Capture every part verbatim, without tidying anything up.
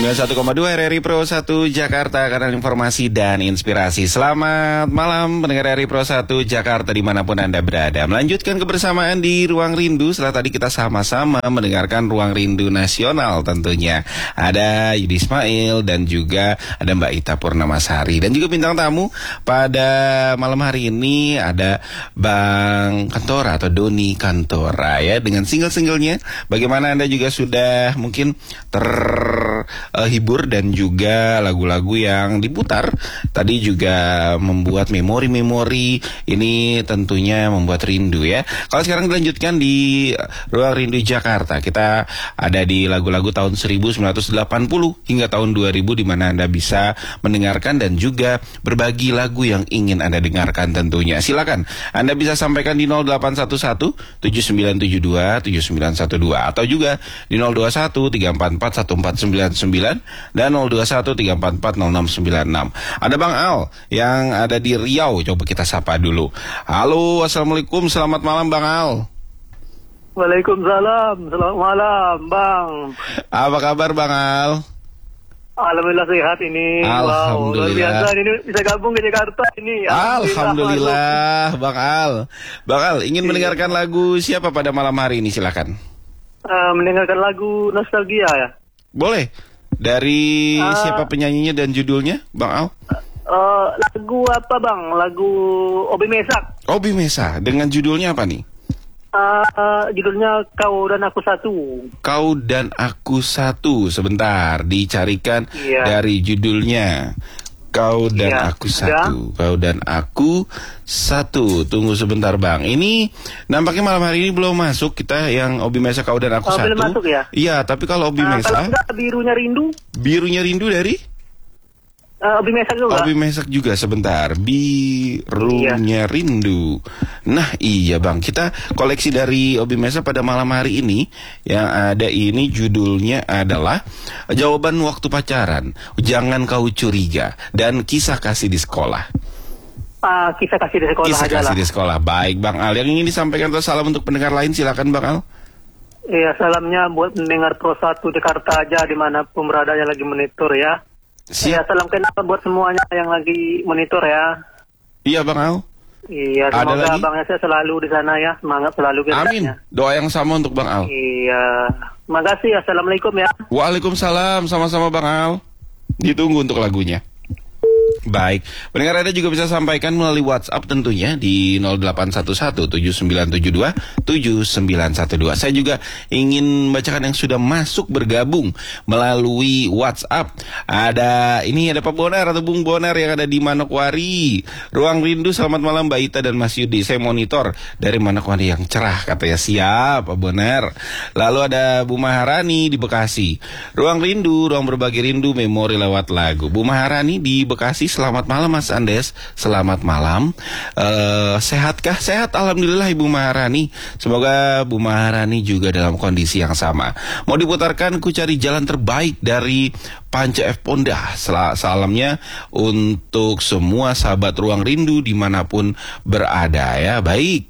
sembilan puluh satu koma dua R R I Pro satu Jakarta, kanal informasi dan inspirasi. Selamat malam pendengar R R I Pro satu Jakarta dimanapun Anda berada. Melanjutkan kebersamaan di Ruang Rindu. Setelah tadi kita sama-sama mendengarkan Ruang Rindu Nasional tentunya. Ada Yudi Ismail dan juga ada Mbak Ita Purnamasari. Dan juga bintang tamu pada malam hari ini ada Bang Kantora atau Doni Kantora ya, dengan single-singlenya. Bagaimana Anda juga sudah mungkin terhibur uh, dan juga lagu-lagu yang diputar tadi juga membuat memori-memori ini, tentunya membuat rindu ya. Kalau sekarang dilanjutkan di Ruang Rindu Jakarta, kita ada di lagu-lagu tahun seribu sembilan ratus delapan puluh hingga tahun dua ribu, di mana Anda bisa mendengarkan dan juga berbagi lagu yang ingin Anda dengarkan tentunya. Silakan Anda bisa sampaikan di nol delapan satu satu tujuh sembilan tujuh dua tujuh sembilan satu dua atau juga di nol dua satu tiga empat empat satu empat sembilan sembilan dan nol dua satu tiga empat empat nol enam sembilan enam. Ada Bang Al yang ada di Riau, coba kita sapa dulu. Halo, assalamualaikum, selamat malam Bang Al. Waalaikumsalam, selamat malam Bang. Apa kabar Bang Al? Alhamdulillah sehat ini. Alhamdulillah. Wow, luar biasa ini bisa gabung ke Jakarta ini. Alhamdulillah, Alhamdulillah Bang Al. Bang Al ingin iya. mendengarkan lagu siapa pada malam hari ini, silakan. Uh, mendengarkan lagu nostalgia ya. Boleh. Dari uh, siapa penyanyinya dan judulnya, Bang Al? Uh, lagu apa Bang? Lagu Obi Mesak. Obi Mesak. Dengan judulnya apa nih? Uh, uh, judulnya Kau dan Aku Satu. Kau dan Aku Satu. Sebentar, dicarikan yeah. dari judulnya. Kau dan ya, Aku Satu. Ya. Kau dan Aku Satu. Tunggu sebentar Bang. Ini nampaknya malam hari ini belum masuk kita yang Obi Mesak Kau dan Aku oh, Satu. Belum masuk ya? Iya, tapi kalau Obi uh, Mesak, kalau enggak, Birunya Rindu. Birunya Rindu dari? Uh, Obi Mesak juga. Obi Mesak juga, sebentar. Birunya iya. Rindu. Nah iya Bang, kita koleksi dari Obi Mesak pada malam hari ini. Yang ada ini judulnya adalah Jawaban Waktu Pacaran, Jangan Kau Curiga, dan Kisah Kasih di Sekolah. Uh, kisah kasih di sekolah. Kisah kasih di sekolah. Baik Bang Al, yang ingin disampaikan atau salam untuk pendengar lain, silakan Bang Al. Iya, salamnya buat mendengar Pro satu Jakarta aja dimanapun beradanya lagi monitor ya. Siap. Ya, salam kenal buat semuanya yang lagi monitor ya. Iya Bang Al. Iya, semoga Bang saya selalu di sana ya, semangat selalu kerjanya. Amin. Doa yang sama untuk Bang Al. Iya. Makasih, assalamualaikum ya. Waalaikumsalam, sama-sama Bang Al. Ditunggu untuk lagunya. Baik, pendengar Anda juga bisa sampaikan melalui WhatsApp tentunya di nol delapan satu satu tujuh sembilan tujuh dua tujuh sembilan satu dua. Saya juga ingin membacakan yang sudah masuk bergabung melalui WhatsApp. Ada ini ada Pak Bonar atau Bung Bonar yang ada di Manokwari. Ruang Rindu, selamat malam Mbak Ita dan Mas Yudi. Saya monitor dari Manokwari yang cerah, katanya. Siap Pak Bonar. Lalu ada Bu Maharani di Bekasi. Ruang Rindu, ruang berbagi rindu, memori lewat lagu. Bu Maharani di Bekasi, selamat malam Mas Andes. Selamat malam. uh, Sehatkah? Sehat alhamdulillah Ibu Maharani. Semoga Bu Maharani juga dalam kondisi yang sama. Mau diputarkan Ku Cari Jalan Terbaik dari Panca F Ponda. Salamnya untuk semua sahabat Ruang Rindu dimanapun berada ya. Baik,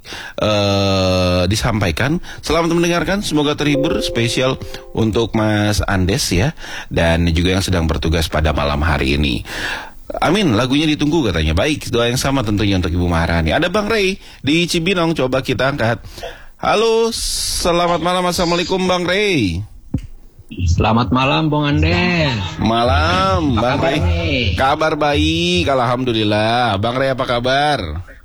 uh, disampaikan. Selamat mendengarkan, semoga terhibur. Spesial untuk Mas Andes ya, dan juga yang sedang bertugas pada malam hari ini. Amin, lagunya ditunggu katanya. Baik, doa yang sama tentunya untuk Ibu Maharani. Ada Bang Ray di Cibinong, coba kita angkat. Halo, selamat malam, assalamualaikum Bang Ray. Selamat malam Bung Andes. Malam Bang Ray. Kabar baik, alhamdulillah. Bang Ray apa kabar?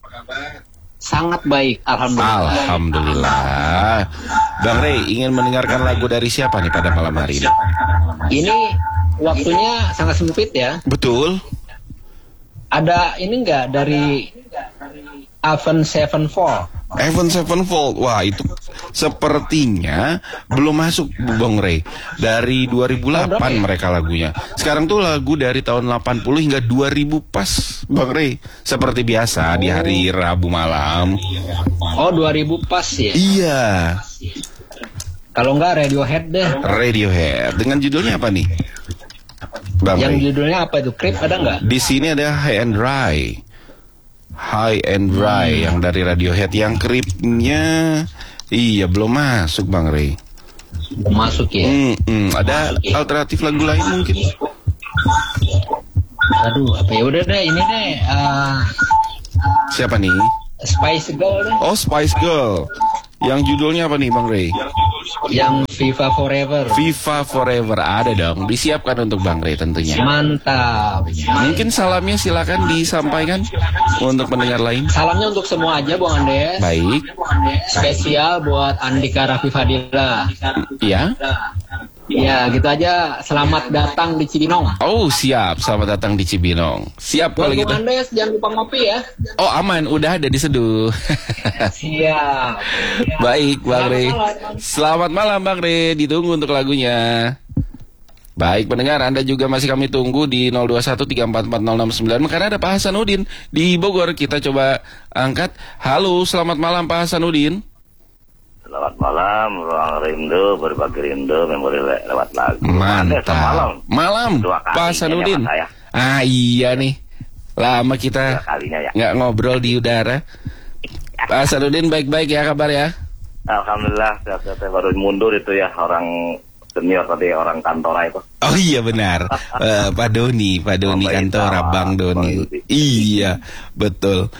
Sangat baik, alhamdulillah. Alhamdulillah. Bang Ray ingin mendengarkan lagu dari siapa nih pada malam hari ini? Ini waktunya sangat sempit ya. Betul. Ada ini enggak dari Avenged Sevenfold? Avenged Sevenfold, wah itu sepertinya belum masuk Bang Ray. Dari dua ribu delapan mereka lagunya. Sekarang tuh lagu dari tahun delapan puluh hingga dua ribu pas Bang Ray. Seperti biasa oh. di hari Rabu malam. Oh dua ribu pas ya? Iya. Kalau enggak Radiohead deh. Radiohead. Dengan judulnya apa nih? Bang Yang Ray. Judulnya apa itu? Creep ada nggak? Di sini ada High and Dry. High and Dry hmm. yang dari Radiohead. Yang Creepnya iya belum masuk Bang Ray. Belum masuk ya. Hmm, hmm. Ada alternatif lagu lain mungkin? Aduh, apa ya udah deh ini deh. Uh, Siapa nih? Spice Girl deh. Oh, Spice Girl. Yang judulnya apa nih, Bang Ray? Yang Viva Forever. Viva Forever, ada dong. Disiapkan untuk Bang Ray tentunya. Mantap. Mungkin salamnya silakan disampaikan untuk pendengar lain. Salamnya untuk semua aja, Bang Andes. Baik. Spesial buat Andika Raffi Fadila. Ya. Ya, gitu aja. Selamat datang di Cibinong. Oh, siap. Selamat datang di Cibinong. Siap kalau gitu. Bang Andes, jangan lupa ngopi ya. Oh, aman. Udah ada diseduh. Siap. Baik, Bang Ray. Selamat malam, Bang Ray. Ditunggu untuk lagunya. Baik, pendengar, Anda juga masih kami tunggu di nol dua satu tiga empat empat nol enam sembilan. Karena ada Pak Hasanuddin di Bogor. Kita coba angkat. Halo, selamat malam Pak Hasanuddin. Selamat malam, ruang rindu, berbagi rindu, memori le- lewat lagu. Mantap. Malam. Malam, Pak Hasanuddin. Ah iya nih, lama kita ya. nggak ngobrol di udara. Pak Hasanuddin baik-baik ya kabar ya? Alhamdulillah, saya baru mundur itu ya orang senior tadi, orang kantora itu. Oh iya benar, uh, Pak Doni, Pak Doni kantora, Bang Doni. Iya, betul.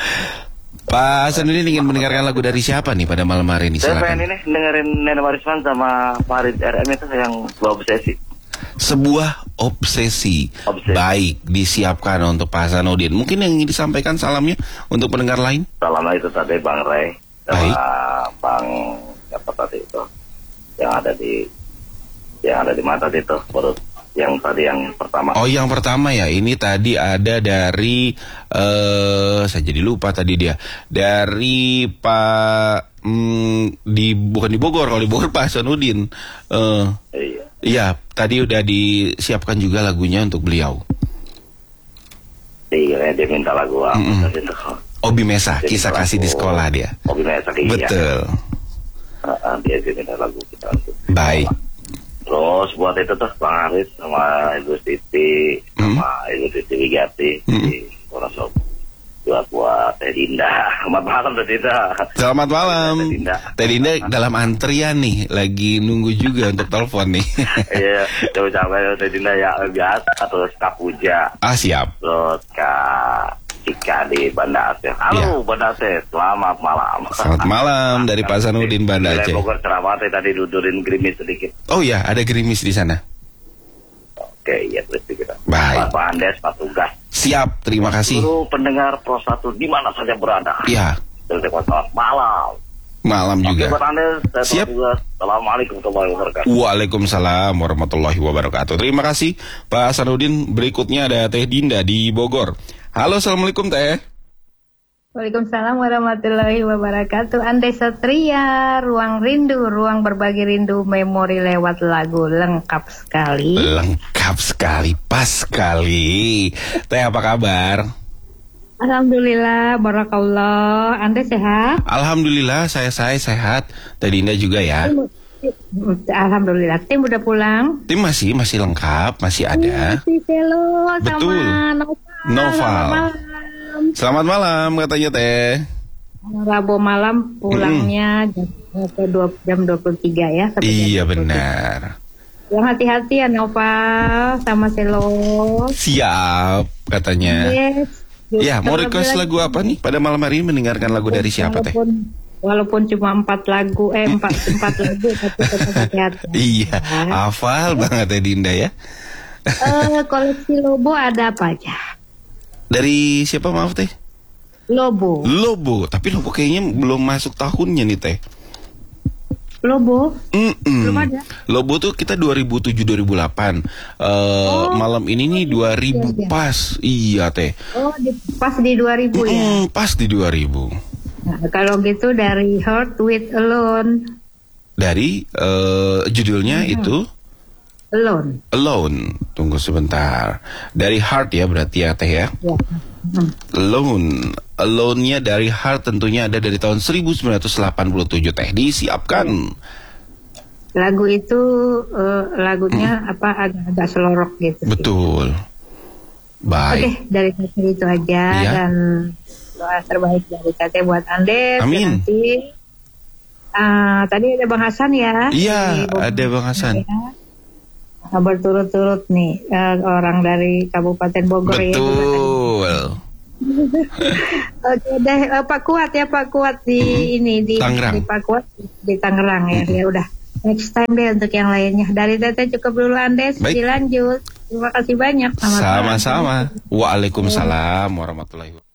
Pak Hasanuddin ingin mendengarkan lagu dari siapa nih pada malam hari ini? Saya Silakan. pengen ini dengerin Nena Warisman sama Farid R M itu yang sebuah obsesi. Sebuah obsesi. Obsesi. Baik, disiapkan untuk Pak Hasanuddin. Mungkin yang ingin disampaikan salamnya untuk pendengar lain? Salamnya itu tadi Bang Ray sama Baik. Bang apa tadi itu yang ada di yang ada di mata itu baru yang tadi yang pertama. Oh, yang pertama ya. Ini tadi ada dari eh saya jadi lupa tadi dia. Dari Pak mm, di bukan di Bogor, kalau di Bogor Pak Hasanuddin. Eh Iya. Iya, tadi udah disiapkan juga lagunya untuk beliau. Iya, dia minta lagu apa Mm-mm. tadi itu. Obi Mesa, Dia kisah minta kasih lagu- di sekolah dia. Obi Mesa, iya. Betul. Uh, uh, dia dia minta lagu kita untuk. Baik. Terus buat itu tuh Bang Aris sama Ibu Siti sama Ibu Siti Wigati Hmm. di Wonosobo. Buat buat Teh Dinda. Selamat malam Teh Dinda. Selamat malam. Teh Dinda. Teh Dinda dalam antrian nih, lagi nunggu juga untuk telepon nih. Iya, coba coba Teh Dinda ya biasa. Terus Kak Puja. Ah siap. Terus Kak Cika di Banda Aceh. Halo Iya. Banda Aceh, selamat malam. Selamat malam dari Pak Hasanuddin Banda Wilayah Aceh. Bogor Ceramah tadi dudurin gerimis sedikit. Oh ya, ada gerimis di sana. Oke, iya terus kita. Baik. Pak Andes, Pak Tugas. Siap, terima kasih. Seluruh pendengar Pro satu di mana saja berada. Ya, Selamat malam. malam Oke, juga. Pak Andes, saya Siap. Tugas. Assalamualaikum warahmatullahi wabarakatuh. Waalaikumsalam warahmatullahi wabarakatuh. Terima kasih Pak Hasanuddin. Berikutnya ada Teh Dinda di Bogor. Halo, assalamualaikum Teh. Waalaikumsalam warahmatullahi wabarakatuh. Andai Satria, ruang rindu, ruang berbagi rindu, memori lewat lagu, lengkap sekali. Lengkap sekali, pas sekali. Teh apa kabar? Alhamdulillah, barakallah. Anda sehat? Alhamdulillah, saya saya sehat. Teh Dinda juga ya. Alhamdulillah. Tim udah pulang? Tim masih masih lengkap, masih ada. Si Selo Betul. sama Noval. Noval. Selamat malam. Selamat malam katanya Teh. Rabu malam pulangnya jam, dua- jam dua puluh tiga ya. sampai jam Iya dua puluh tiga. benar. Yang hati-hati ya Noval sama Selo. Siap katanya. Yes. Ya, mau request Terlebih lagu apa nih? Pada malam hari ini mendengarkan lagu dari siapa Teh? Walaupun, walaupun cuma empat lagu, eh empat empat lagu, tapi tetap hati-hati. Iya, hafal banget Teh Dinda ya. Eh, koleksi Lobo ada apa aja? Dari siapa maaf Teh? Lobo, Lobo, tapi Lobo kayaknya belum masuk tahunnya nih Teh. Lobo, Mm-mm. Belum ada. Lobo tuh kita dua ribu tujuh dua ribu delapan. Eh Oh. malam ini nih dua ribu Iya, iya. pas. Iya Teh. oh di, pas di dua ribu ya. Mm, pas di dua ribu. Nah, kalau gitu dari Heart with Alone, Dari eh, judulnya itu Alone. Alone. Tunggu sebentar. Dari Heart ya berarti ya Teh ya. Ya. Hmm. Alone. Alone-nya dari Heart tentunya ada dari tahun seribu sembilan ratus delapan puluh tujuh Teh. Disiapkan. Lagu itu eh, lagunya apa agak-agak selorok gitu. sih. Betul. Oke, Baik. dari Kate itu aja Iya. dan doa terbaik dari Kate buat Andes. Amin. Nanti Uh, tadi ada Bang Hasan ya. Iya, ada Bang Hasan. Ya. Berturut-turut nih uh, orang dari Kabupaten Bogor. Betul. Ya. Oke deh, uh, Pak Kuat ya Pak Kuat di hmm. ini di, di Pak Kuat di Tangerang ya. Hmm. Ya udah. Next time deh untuk yang lainnya. Dari Teteh cukup dulu Andes. Baik. Dilanjut. Terima kasih banyak. Sama-sama. Waalaikumsalam warahmatullahi wabarakatuh.